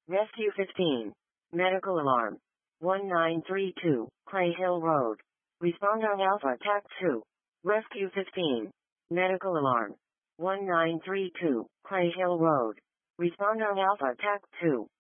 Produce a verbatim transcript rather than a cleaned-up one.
Rescue fifteen. Medical alarm. one nine three two, Clay Hill Road. Respond on Alpha T A C two. Rescue fifteen. Medical alarm. one nine three two, Clay Hill Road. Respond on Alpha T A C two.